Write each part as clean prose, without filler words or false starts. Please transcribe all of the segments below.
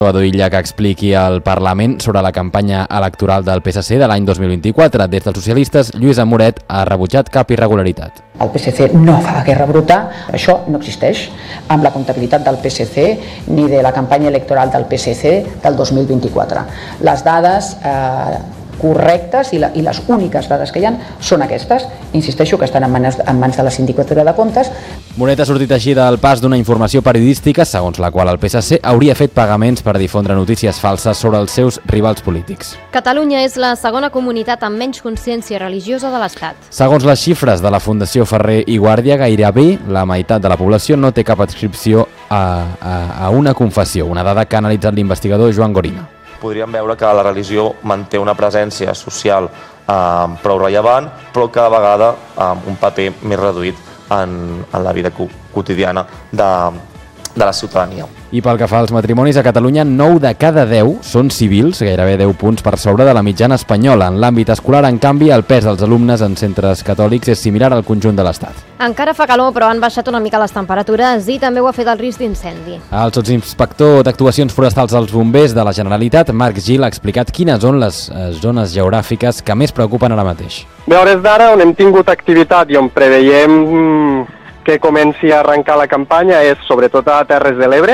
Salvador Illa que expliqui al Parlament sobre la campanya electoral del PSC de l'any 2024. Des dels socialistes, Lluís Amoret ha rebutjat cap irregularitat. El PSC no fa guerra bruta, això no existeix amb la comptabilitat del PSC ni de la campanya electoral del PSC del 2024. Les dades correctes i les úniques dades que hi ha són aquestes. Insisteixo que estan en mans de la Sindicatura de Comptes. Moret ha sortit així del pas d'una informació periodística segons la qual el PSC hauria fet pagaments per difondre notícies falses sobre els seus rivals polítics. Catalunya és la segona comunitat amb menys consciència religiosa de l'Estat. Segons les xifres de la Fundació Ferrer i Guàrdia, gairebé la meitat de la població no té cap adscripció a una confessió, una dada que ha analitzat l'investigador Joan Gorina. Podríem veure que la religió manté una presència social prou rellevant, però cada vegada un paper més reduït en la vida quotidiana de la ciutadania. I pel que fa als matrimonis, a Catalunya 9 de cada 10 són civils, gairebé 10 punts per sobre de la mitjana espanyola. En l'àmbit escolar, en canvi, el pes dels alumnes en centres catòlics és similar al conjunt de l'Estat. Encara fa calor, però han baixat una mica les temperatures i també ho ha fet el risc d'incendi. El sotsinspector d'actuacions forestals dels bombers de la Generalitat, Marc Gil, ha explicat quines són les zones geogràfiques que més preocupen ara mateix. Bé, a hores d'ara, on hem tingut activitat i on preveiem que comenci a arrencar la campanya és sobretot a Terres de l'Ebre,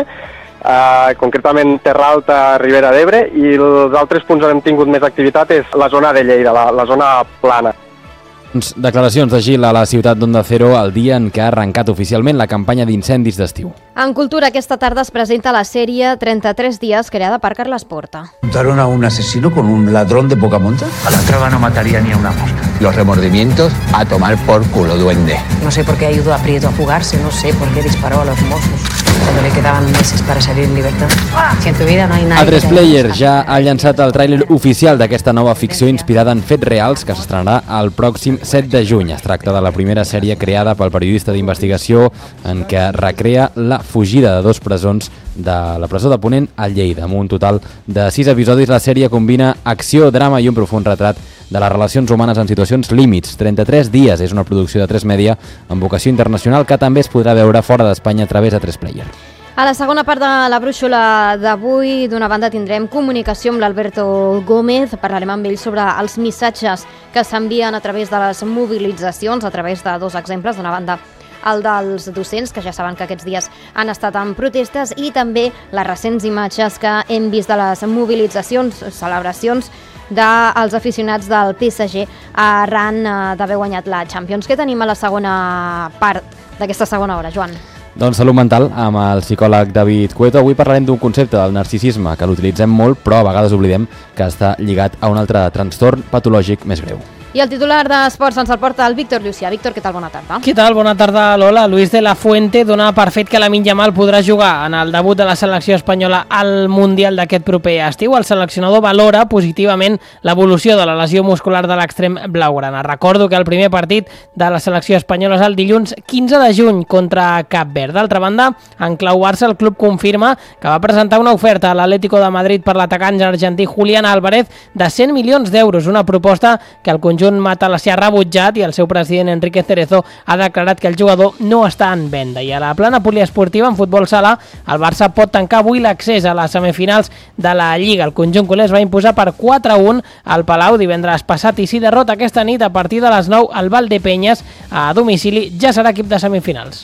concretament Terra Alta, Ribera d'Ebre, i els altres punts on hem tingut més activitat és la zona de Lleida, la zona plana. Declaracions de Gil a la ciutat d'Onda Cero el dia en què ha arrencat oficialment la campanya d'incendis d'estiu. En cultura, aquesta tarda es presenta la sèrie 33 dies creada per Carles Porta. ¿Juntaron a un asesino con un ladrón de poca monta? A la traba no mataría ni a una mosca. Los remordimientos a tomar por culo, duende. No sé por qué ayudó a Prieto a fugarse, no sé por qué disparó a los mozos cuando le quedaban meses para salir en libertad. Si en tu vida no hay nadie... A3 Player ja ha llançat el tràiler oficial d'aquesta nova ficció inspirada en fets reals que s'estrenarà el pròxim 7 de juny. Es tracta de la primera sèrie creada pel periodista d'investigació en què recrea la fugida de 2 presons de la presó de Ponent a Lleida. Amb un total de 6 episodis, la sèrie combina acció, drama i un profund retrat de les relacions humanes en situacions límits. 33 dies és una producció de 3 Media amb vocació internacional que també es podrà veure fora d'Espanya a través de 3 Player. A la segona part de la brúixola d'avui, d'una banda tindrem comunicació amb l'Alberto Gómez. Parlarem amb ell sobre els missatges que s'envien a través de les mobilitzacions, a través de 2 exemples. D'una banda, el dels docents, que ja saben que aquests dies han estat en protestes, i també les recents imatges que hem vist de les mobilitzacions, celebracions dels aficionats del PSG arran d'haver guanyat la Champions. Què tenim a la segona part d'aquesta segona hora, Joan? Doncs salut mental amb el psicòleg David Cueto. Avui parlarem d'un concepte del narcisisme que l'utilitzem molt, però a vegades oblidem que està lligat a un altre trastorn patològic més greu. I el titular d'Esports ens el porta el Víctor Llucià. Víctor, què tal? Bona tarda. Què tal? Bona tarda, Lola. Luis de la Fuente dona per fet que Lamine Yamal podrà jugar en el debut de la selecció espanyola al Mundial d'aquest proper estiu. El seleccionador valora positivament l'evolució de la lesió muscular de l'extrem blaugrana. Recordo que el primer partit de la selecció espanyola és el dilluns 15 de juny contra Cap Verd. D'altra banda, en clau Barça, el club confirma que va presentar una oferta a l'Atlético de Madrid per l'atacant argentí Julián Álvarez de 100 milions d'euros, una proposta que el conjunt matalassí ha rebutjat i el seu president Enrique Cerezo ha declarat que el jugador no està en venda. I a la plana poliesportiva, en futbol sala, el Barça pot tancar avui l'accés a les semifinals de la Lliga. El conjunt culé es va imposar per 4-1 al Palau divendres passat i si derrota aquesta nit a partir de les 9 al Valdepeñas a domicili ja serà equip de semifinals.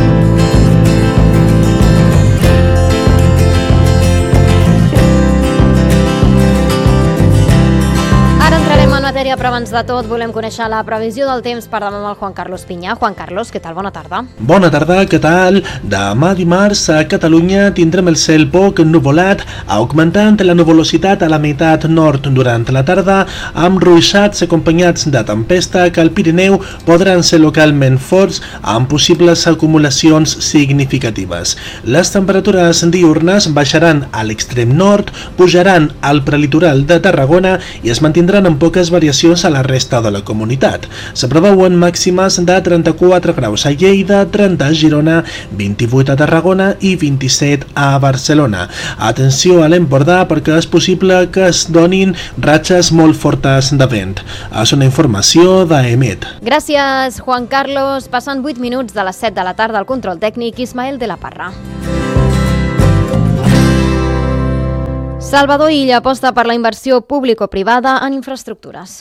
Matèria, però abans de tot volem conèixer la previsió del temps per demà amb el Juan Carlos Pinyà. Juan Carlos, què tal? Bona tarda. Bona tarda, què tal? Demà dimarts a Catalunya tindrem el cel poc nuvolat, augmentant la nuvolositat a la meitat nord durant la tarda, amb ruixats acompanyats de tempesta que al Pirineu podran ser localment forts amb possibles acumulacions significatives. Les temperatures diurnes baixaran a l'extrem nord, pujaran al prelitoral de Tarragona i es mantindran amb poques variacions a la resta de la comunitat. Se preveuen màximes de 34 graus a Lleida, 30 a Girona, 28 a Tarragona i 27 a Barcelona. Atenció a l'Empordà perquè és possible que es donin ratxes molt fortes de vent. És una informació d'EMET. Gràcies, Juan Carlos. Passen 8 minuts de les 7 de la tarda al control tècnic Ismael de la Parra. Salvador Illa aposta per la inversió público-privada en infraestructures.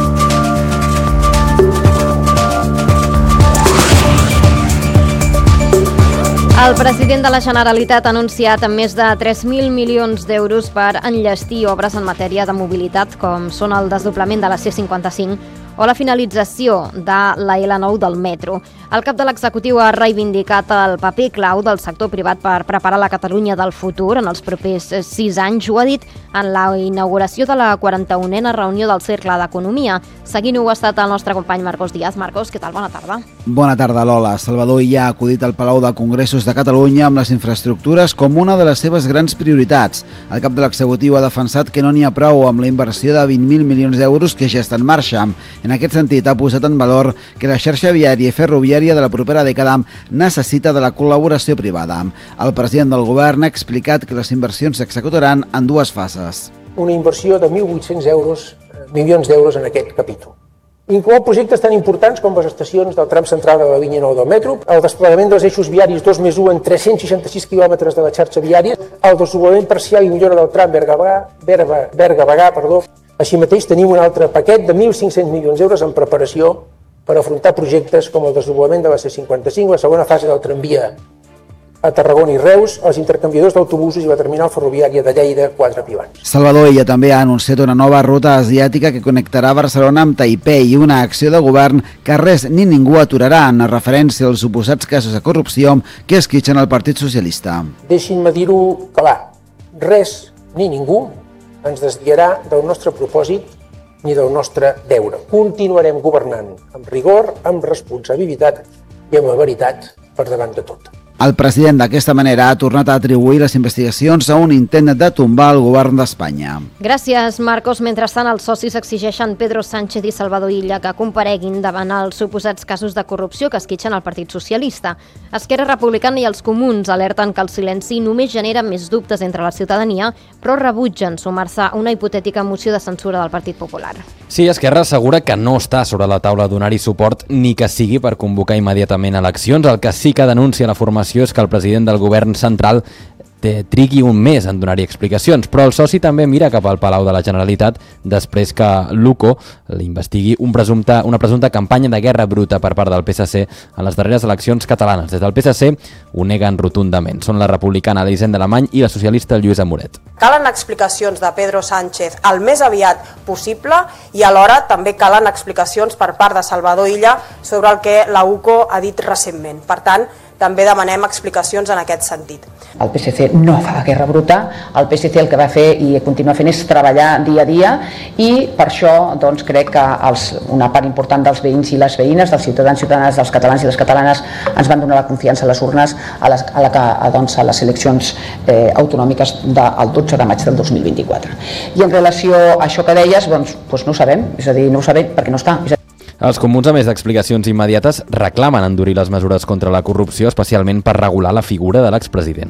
El president de la Generalitat ha anunciat més de 3.000 milions d'euros per enllestir obres en matèria de mobilitat, com són el desdoblament de la C55 o la finalització de la L9 del metro. El cap de l'executiu ha reivindicat el paper clau del sector privat per preparar la Catalunya del futur en els propers 6 anys. Ho ha dit en la inauguració de la 41a reunió del Cercle d'Economia. Seguint-ho ha estat el nostre company Marcos Díaz. Marcos, què tal? Bona tarda. Bona tarda, Lola. Salvador Illa ha acudit al Palau de Congressos de Catalunya amb les infraestructures com una de les seves grans prioritats. El cap de l'executiu ha defensat que no n'hi ha prou amb la inversió de 20.000 milions d'euros que ja està en marxa. En aquest sentit, ha posat en valor que la xarxa viària i ferroviària de la propera dècada necessita de la col·laboració privada. El president del govern ha explicat que les inversions s'executaran en 2 fases. Una inversió de 1.800 milions d'euros en aquest capítol. Inclou projectes tan importants com les estacions del tram central de la línia 9 del metro, el desplegament dels eixos viaris 2+1 en 366 quilòmetres de la xarxa viària, el desdoblament parcial i millora del tram Berga-Bagà. Així mateix tenim un altre paquet de 1.500 milions d'euros en preparació per afrontar projectes com el desdoblament de la C55, la segona fase del tramvia a Tarragona i Reus, els intercanviadors d'autobusos i la terminal ferroviària de Lleida, 4 pilars. Salvador Illa també ha anunciat una nova ruta asiàtica que connectarà Barcelona amb Taipei i una acció de govern que res ni ningú aturarà en referència als suposats casos de corrupció que esquitxen el Partit Socialista. Deixin-me dir-ho clar, res ni ningú ens desviarà del nostre propòsit ni del nostre deure. Continuarem governant amb rigor, amb responsabilitat i amb la veritat per davant de tot. El president d'aquesta manera ha tornat a atribuir les investigacions a un intent de tombar el govern d'Espanya. Gràcies, Marcos. Mentrestant, els socis exigeixen Pedro Sánchez i Salvador Illa que compareguin davant els suposats casos de corrupció que esquitxen el Partit Socialista. Esquerra Republicana i els Comuns alerten que el silenci només genera més dubtes entre la ciutadania, però rebutgen sumar-se a una hipotètica moció de censura del Partit Popular. Sí, Esquerra assegura que no està sobre la taula donar-hi suport ni que sigui per convocar immediatament eleccions. El que sí que denuncia la formació és que el president del govern central trigui un mes en donar-hi explicacions, però el soci també mira cap al Palau de la Generalitat després que l'UCO investigui una presumpta campanya de guerra bruta per part del PSC en les darreres eleccions catalanes. Des del PSC ho neguen rotundament. Són la republicana Elisenda Alemany i la socialista Lluïsa Moret. Calen explicacions de Pedro Sánchez el més aviat possible i alhora també calen explicacions per part de Salvador Illa sobre el que la UCO ha dit recentment. Per tant, també demanem explicacions en aquest sentit. El PSC no fa guerra bruta, el PSC el que va fer i continua fent és treballar dia a dia i per això doncs, crec que una part important dels veïns i les veïnes, dels ciutadans i ciutadanes, dels catalans i les catalanes ens van donar la confiança a les urnes a les eleccions autonòmiques del 12 de maig del 2024. I en relació a això que deies, doncs no ho sabem, és a dir, no ho sabem perquè no està. Els comuns, a més d'explicacions immediates, reclamen endurir les mesures contra la corrupció, especialment per regular la figura de l'expresident.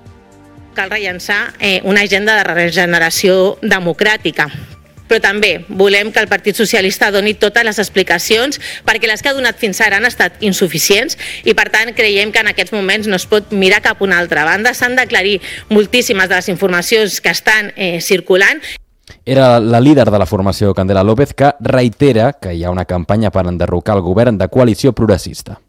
Cal rellançar una agenda de regeneració democràtica, però també volem que el Partit Socialista doni totes les explicacions perquè les que ha donat fins ara han estat insuficients i per tant creiem que en aquests moments no es pot mirar cap a una altra banda, s'han d'aclarir moltíssimes de les informacions que estan circulant. Era la líder de la formació Candela López que reitera que hi ha una campanya per enderrocar el govern de coalició progressista.